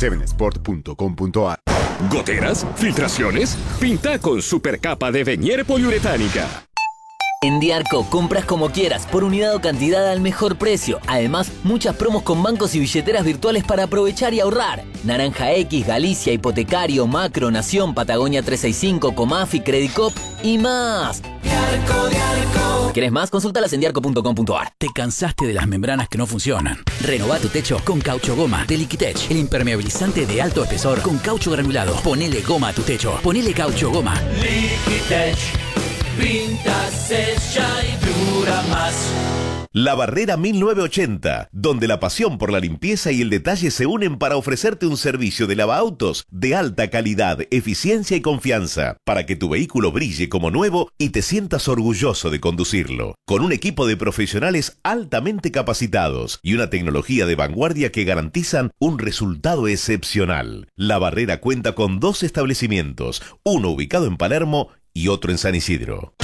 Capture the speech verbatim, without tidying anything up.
siete sport punto com punto a r. ¿Goteras? ¿Filtraciones? Pinta con supercapa de Venier poliuretánica. En Diarco, compras como quieras, por unidad o cantidad al mejor precio. Además, muchas promos con bancos y billeteras virtuales para aprovechar y ahorrar. Naranja X, Galicia, Hipotecario, Macro, Nación, Patagonia trescientos sesenta y cinco, Comafi, Credicop y más. Diarco, Diarco. ¿Quieres más? Consúltalas en diarco punto com punto a r. ¿Te cansaste de las membranas que no funcionan? Renová tu techo con Caucho Goma de Liquitech, el impermeabilizante de alto espesor con caucho granulado. Ponele goma a tu techo. Ponele Caucho Goma. Liquitech. Pinta, sella y dura más. La Barrera mil novecientos ochenta, donde la pasión por la limpieza y el detalle se unen para ofrecerte un servicio de lavaautos de alta calidad, eficiencia y confianza, para que tu vehículo brille como nuevo y te sientas orgulloso de conducirlo. Con un equipo de profesionales altamente capacitados y una tecnología de vanguardia que garantizan un resultado excepcional. La Barrera cuenta con dos establecimientos, uno ubicado en Palermo y otro en San Isidro.